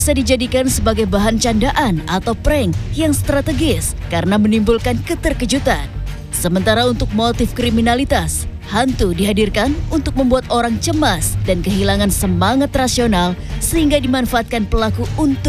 bisa dijadikan sebagai bahan candaan atau prank yang strategis karena menimbulkan keterkejutan. Sementara untuk motif kriminalitas, hantu dihadirkan untuk membuat orang cemas dan kehilangan semangat rasional sehingga dimanfaatkan pelaku untuk